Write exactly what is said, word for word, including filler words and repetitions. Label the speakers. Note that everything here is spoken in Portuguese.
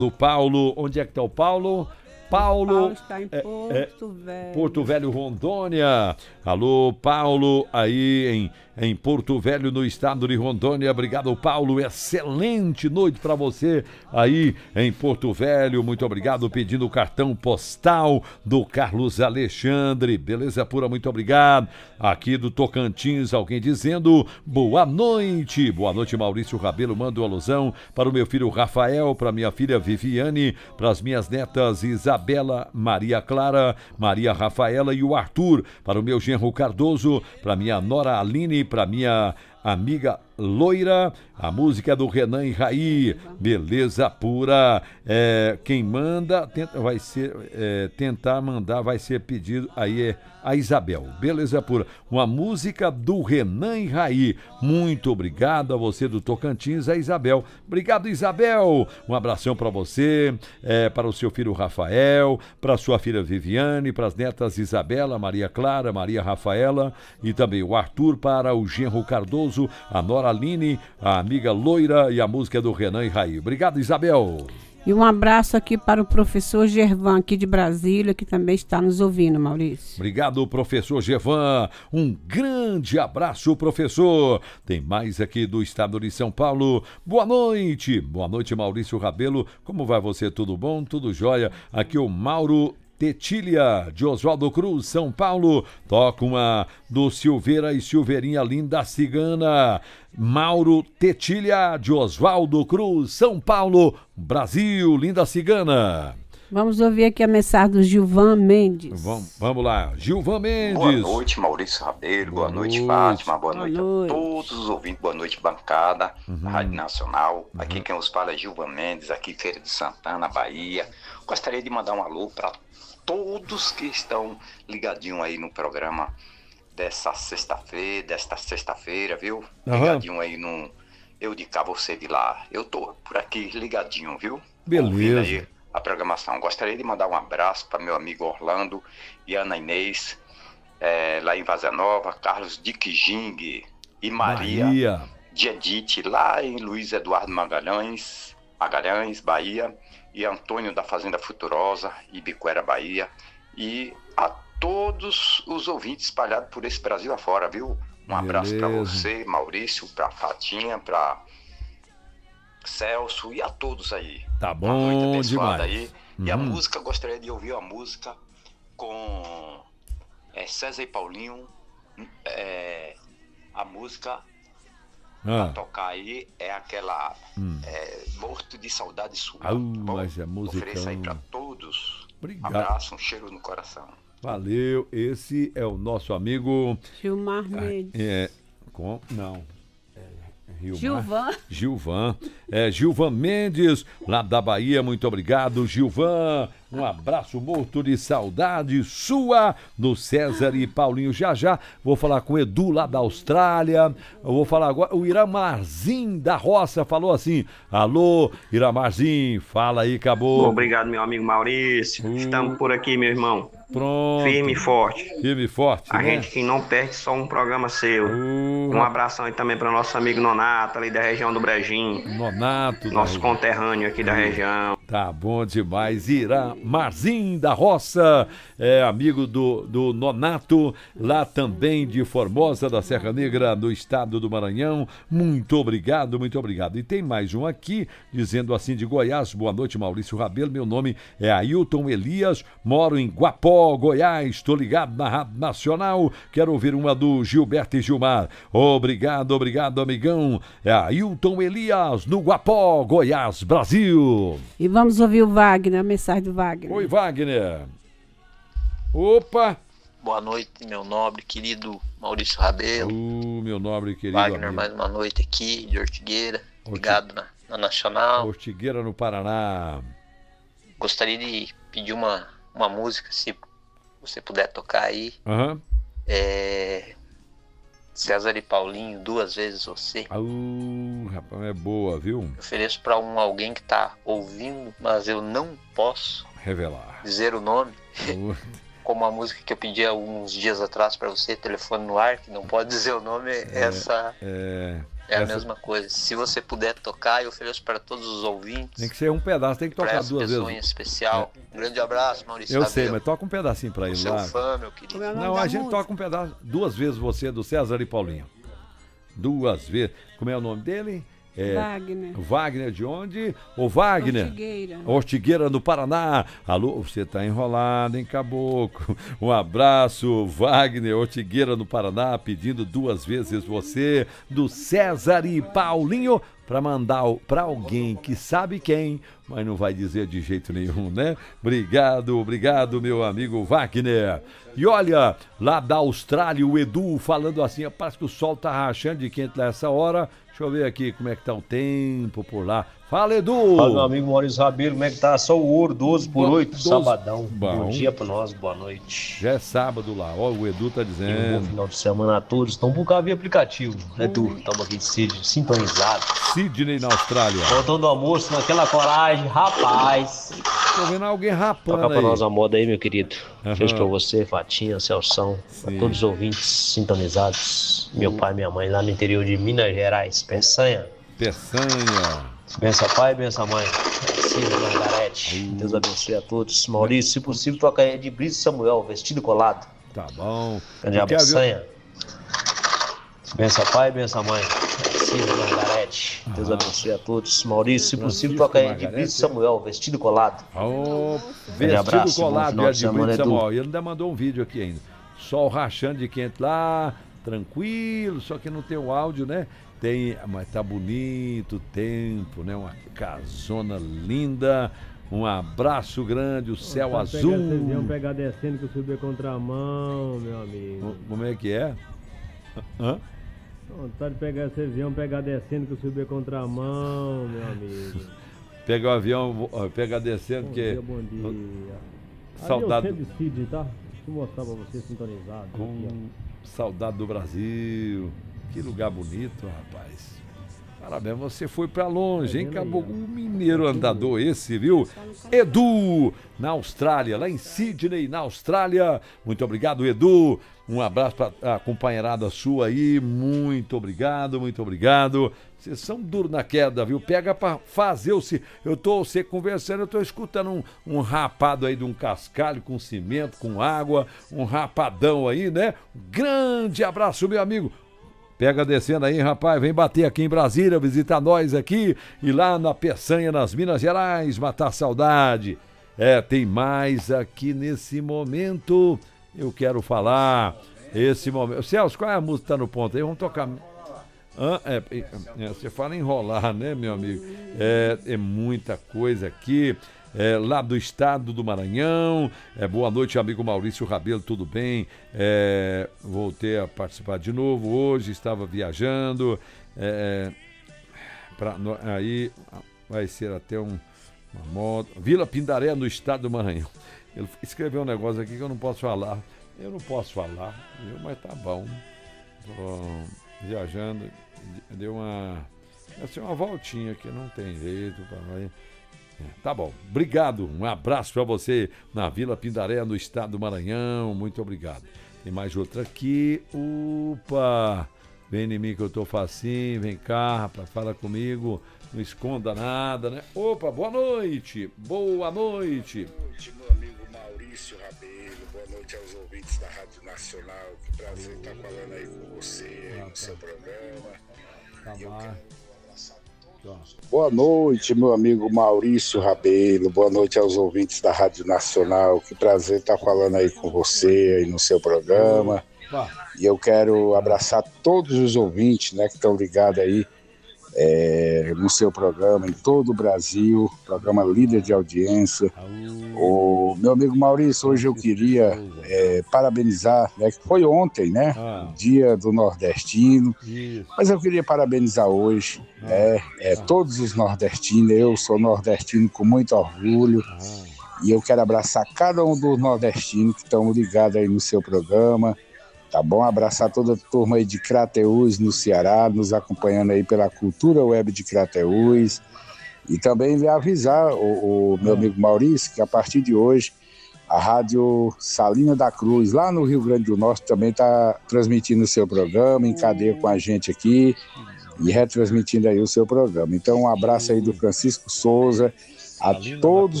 Speaker 1: Do Paulo, onde é que está o Paulo? Paulo,
Speaker 2: Paulo está em Porto
Speaker 1: é,
Speaker 2: Velho.
Speaker 1: Porto Velho, Rondônia. Alô, Paulo, aí em, em Porto Velho, no estado de Rondônia. Obrigado, Paulo. Excelente noite para você aí em Porto Velho. Muito obrigado. Pedindo o cartão postal do Carlos Alexandre. Beleza pura, muito obrigado. Aqui do Tocantins, alguém dizendo boa noite. Boa noite, Maurício Rabelo. Mando alusão para o meu filho Rafael, para minha filha Viviane, para as minhas netas Isabela, Maria Clara, Maria Rafaela e o Arthur, para o meu genro Cardoso, para minha nora Aline, para minha amiga Loira, a música do Renan e Raí, beleza pura. É, quem manda tenta, vai ser, é, tentar mandar vai ser pedido, aí é a Isabel, beleza pura. Uma música do Renan e Raí. Muito obrigado a você do Tocantins, a Isabel. Obrigado, Isabel. Um abração para você, é, para o seu filho Rafael, para sua filha Viviane, para as netas Isabela, Maria Clara, Maria Rafaela e também o Arthur, para o genro Cardoso, a nora Aline, a amiga Loira e a música do Renan e Raí. Obrigado, Isabel.
Speaker 2: E um abraço aqui para o professor Gervan, aqui de Brasília, que também está nos ouvindo, Maurício.
Speaker 1: Obrigado, professor Gervan. Um grande abraço, professor. Tem mais aqui do estado de São Paulo. Boa noite. Boa noite, Maurício Rabelo. Como vai você? Tudo bom? Tudo jóia? Aqui o Mauro Tetília, de Oswaldo Cruz, São Paulo. Toca uma do Silveira e Silveirinha Linda Cigana. Mauro Tetília, de Oswaldo Cruz, São Paulo, Brasil, Linda Cigana.
Speaker 2: Vamos ouvir aqui a mensagem do Gilvan Mendes.
Speaker 1: Vamos, vamos lá, Gilvan Mendes.
Speaker 3: Boa noite, Maurício Rabelo. Boa, boa noite, noite, Fátima. Boa, boa noite, noite a todos os ouvintes. Boa noite, bancada, uhum. Rádio Nacional. Uhum. Aqui quem nos fala é Gilvan Mendes, aqui Feira de Santana, Bahia. Gostaria de mandar um alô para todos que estão ligadinhos aí no programa dessa sexta-feira, desta sexta-feira, viu? Uhum. Ligadinho aí no Eu de Cá, Você de Lá. Eu tô por aqui ligadinho, viu?
Speaker 1: Beleza.
Speaker 3: Aí a programação. Gostaria de mandar um abraço para meu amigo Orlando e Ana Inês, é, lá em Vaza Nova, Carlos Diquijing e Maria, Maria. de Edith, lá em Luiz Eduardo Magalhães, Magalhães, Bahia, e Antônio da Fazenda Futurosa, Ibiquera, Bahia, e a todos os ouvintes espalhados por esse Brasil afora, viu? Um abraço para você, Maurício, para Fatinha, para Celso e a todos aí.
Speaker 1: Tá bom demais.
Speaker 3: Aí. Uhum. E a música, gostaria de ouvir a música com é, César e Paulinho, é, a música ah. pra tocar aí é aquela hum. é, Morto de Saudade Sua.
Speaker 1: Ah, bom, mas é musicão.
Speaker 3: Ofereço aí pra todos.
Speaker 1: Obrigado.
Speaker 3: Um abraço, um cheiro no coração.
Speaker 1: Valeu, esse é o nosso amigo
Speaker 2: Gilmar Mendes.
Speaker 1: É, com, não.
Speaker 2: Gilmar, Gilvan.
Speaker 1: Gilvan. É, Gilvan Mendes, lá da Bahia, muito obrigado, Gilvan. Um abraço morto de saudade sua, do César e Paulinho. Já já vou falar com o Edu lá da Austrália. Eu vou falar agora, o Iramarzinho da Roça falou assim: alô, Iramarzinho, fala aí, acabou.
Speaker 4: Obrigado, meu amigo Maurício. Uh, Estamos por aqui, meu irmão.
Speaker 1: Pronto.
Speaker 4: Firme e forte.
Speaker 1: Firme e forte.
Speaker 4: A
Speaker 1: né?
Speaker 4: gente que não perde só um programa seu.
Speaker 1: Uh,
Speaker 4: um abração aí também para nosso amigo Nonato, ali da região do Brejinho.
Speaker 1: Nonato.
Speaker 4: Nosso conterrâneo aqui uh, da região.
Speaker 1: Tá bom demais. Iramarzinho da Roça, é amigo do, do Nonato, lá também de Formosa, da Serra Negra, no estado do Maranhão. Muito obrigado, muito obrigado. E tem mais um aqui, dizendo assim, de Goiás: boa noite, Maurício Rabelo. Meu nome é Ailton Elias, moro em Guapó, Goiás. Estou ligado na Rádio Nacional. Quero ouvir uma do Gilberto e Gilmar. Obrigado, obrigado, amigão. É Ailton Elias, no Guapó, Goiás, Brasil.
Speaker 2: E vamos ouvir o Wagner, a mensagem do Wagner.
Speaker 1: Oi, Wagner. Opa!
Speaker 5: Boa noite, meu nobre, querido Maurício Rabelo.
Speaker 1: Uh, meu nobre, querido
Speaker 5: Wagner,
Speaker 1: amigo.
Speaker 5: Mais uma noite aqui, de Ortigueira. Ligado na, na Nacional.
Speaker 1: Ortigueira, no Paraná.
Speaker 5: Gostaria de pedir uma, uma música, se você puder tocar aí.
Speaker 1: Aham. Uhum.
Speaker 5: É... César e Paulinho, Duas Vezes Você.
Speaker 1: Uh, rapaz, é boa, viu?
Speaker 5: Eu ofereço para um alguém que tá ouvindo, mas eu não posso
Speaker 1: revelar,
Speaker 5: dizer o nome.
Speaker 1: Uh,
Speaker 5: como a música que eu pedi há uns dias atrás para você, Telefone no Ar, que não pode dizer o nome, é, essa é, é a essa... mesma coisa. Se você puder tocar, eu ofereço para todos os ouvintes.
Speaker 1: Tem que ser um pedaço, tem que tocar duas vezes.
Speaker 5: Em especial. É. Um grande abraço, Maurício.
Speaker 1: Eu sei, mas toca um pedacinho para ele lá.
Speaker 5: Seu fã, meu querido.
Speaker 1: Não, a gente toca um pedaço, duas vezes você, do César e Paulinho. Duas vezes. Como é o nome dele? É,
Speaker 2: Wagner.
Speaker 1: Wagner de onde? Ô Wagner.
Speaker 2: Ortigueira.
Speaker 1: Ortigueira no Paraná. Alô, você tá enrolado, hein, caboclo? Um abraço, Wagner, Ortigueira no Paraná, pedindo duas vezes você, do César e Paulinho, para mandar para alguém que sabe quem, mas não vai dizer de jeito nenhum, né? Obrigado, obrigado, meu amigo Wagner. E olha, lá da Austrália, o Edu falando assim, parece que o sol tá rachando de quente nessa hora. Deixa eu ver aqui como é que tá o tempo por lá. Fala, Edu!
Speaker 6: Fala, meu amigo Maurício Rabelo, como é que tá? Só o ouro, doze por oito, doze... sabadão.
Speaker 1: Bom.
Speaker 6: Bom dia pra nós, boa noite.
Speaker 1: Já é sábado lá, ó, o Edu tá dizendo.
Speaker 6: E um bom final de semana a todos. Estão por cá via aplicativo. Hum. Edu, estamos aqui de Sidney, sintonizados.
Speaker 1: Sidney na Austrália.
Speaker 6: Voltando ao almoço, naquela coragem, rapaz.
Speaker 1: Tô vendo alguém rapando.
Speaker 6: Toca pra
Speaker 1: aí.
Speaker 6: nós a moda aí, meu querido. Uhum. Beijo pra você, Fatinha, Celção, pra todos os ouvintes sintonizados. Meu pai e minha mãe lá no interior de Minas Gerais, Peçanha.
Speaker 1: Peçanha.
Speaker 6: Benção pai, benção mãe. Silvio Margarete. Uh. Deus abençoe a todos. Maurício, se possível, toca aí de Brito Samuel, vestido colado.
Speaker 1: Tá bom.
Speaker 6: Grande Peçanha. Benção pai, benção mãe. Silvio Margarete. Deus ah. abençoe a todos. Maurício, se possível, toca aí de Brito Samuel, vestido colado.
Speaker 1: Oh, vestido abraço, colado, é de Brito Samuel. E ele ainda mandou um vídeo aqui ainda. Sol rachando de quente lá, tranquilo, só que não tem o áudio, né? Tem, mas tá bonito o tempo, né? Uma casona linda. Um abraço grande, o céu azul.
Speaker 7: Vocês iam pegar descendo que eu subi a contramão, meu amigo.
Speaker 1: Como é que é? Hã?
Speaker 7: Vontade de pegar esse avião, pegar descendo que eu subi a contramão, meu amigo.
Speaker 1: Pegar o avião, pegar descendo,
Speaker 7: bom
Speaker 1: que...
Speaker 7: Dia, bom dia.
Speaker 1: Saudade.
Speaker 7: Ali é o centro de Sidney, tá? Deixa eu mostrar pra você sintonizado.
Speaker 1: Com saudade do Brasil. Que lugar bonito, rapaz. Parabéns, você foi pra longe, hein? Acabou o mineiro andador esse, viu? Edu, na Austrália, lá em Sidney, na Austrália. Muito obrigado, Edu. Um abraço pra a companheirada sua aí. Muito obrigado, muito obrigado. Vocês são duros na queda, viu? Pega pra fazer o... Eu tô, você conversando, eu tô escutando um, um rapado aí de um cascalho com cimento, com água. Um rapadão aí, né? Grande abraço, meu amigo. Pega descendo aí, rapaz, vem bater aqui em Brasília, visitar nós aqui e lá na Peçanha, nas Minas Gerais, matar saudade. É, tem mais aqui nesse momento, eu quero falar, esse momento. Celso, qual é a música que tá no ponto aí? Vamos tocar... Ah, é, é, você fala enrolar, né, meu amigo? É, é muita coisa aqui. É, lá do estado do Maranhão. É, boa noite, amigo Maurício Rabelo, tudo bem? É, voltei a participar de novo hoje, estava viajando. É, pra, no, aí vai ser até um, uma moto. Vila Pindaré, no estado do Maranhão. Ele escreveu um negócio aqui que eu não posso falar. Eu não posso falar, viu? Mas tá bom. Tô viajando, deu uma, assim, uma voltinha que não tem jeito para nós. Tá bom, obrigado, um abraço para você na Vila Pindaré, no estado do Maranhão, muito obrigado. Tem mais outra aqui, opa, vem em mim que eu tô facinho, vem cá, rapaz, fala comigo, não esconda nada, né? Opa, boa noite, boa noite.
Speaker 8: Boa noite, meu amigo Maurício Rabelo, boa noite aos ouvintes da Rádio Nacional, que prazer estar falando aí com você, aí no seu programa.
Speaker 1: Tá bom.
Speaker 8: Boa noite, meu amigo Maurício Rabelo, boa noite aos ouvintes da Rádio Nacional, que prazer estar falando aí com você, aí no seu programa. E eu quero abraçar todos os ouvintes, né, que estão ligados aí é, no seu programa, em todo o Brasil, programa líder de audiência. O meu amigo Maurício, hoje eu queria é, parabenizar, né, que foi ontem, né, ah. dia do nordestino, Isso. mas eu queria parabenizar hoje, ah. né, é, ah. todos os nordestinos. Eu sou nordestino com muito orgulho ah. e eu quero abraçar cada um dos nordestinos que estão ligados aí no seu programa. Tá bom? Abraçar toda a turma aí de Crateús, no Ceará, nos acompanhando aí pela Cultura Web de Crateús. E também lhe avisar, o, o meu amigo Maurício, que a partir de hoje, A Rádio Salina da Cruz, lá no Rio Grande do Norte, também está transmitindo o seu programa, em cadeia com a gente aqui e retransmitindo aí o seu programa. Então, um abraço aí do Francisco Souza a todos